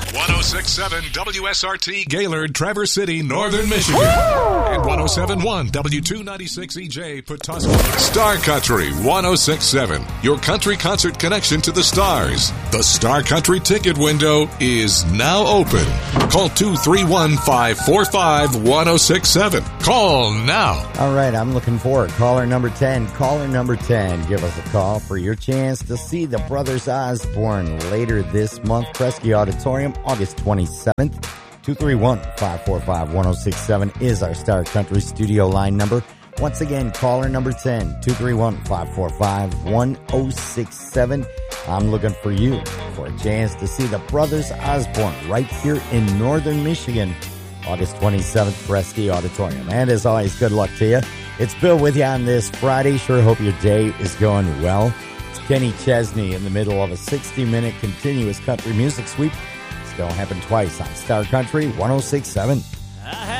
1067 WSRT Gaylord, Traverse City, Northern Michigan. And 1071 W296EJ, Petoskey. Star Country 1067, your country concert connection to the stars. The Star Country ticket window is now open. Call 231-545-1067. Call now. All right, I'm looking for it. Caller number 10. Caller number 10. Give us a call for your chance to see the Brothers Osborne later this month. Kresge Auditorium, August 27th. 231-545-1067 is our Star Country studio line number. Once again, caller number 10, 231-545-1067. I'm looking for you for a chance to see the Brothers Osborne right here in Northern Michigan, August 27th, Kresge Auditorium. And as always, good luck to you. It's Bill with you on this Friday. Sure hope your day is going well. It's Kenny Chesney in the middle of a 60-minute continuous country music sweep. It's going to happen twice on Star Country 1067.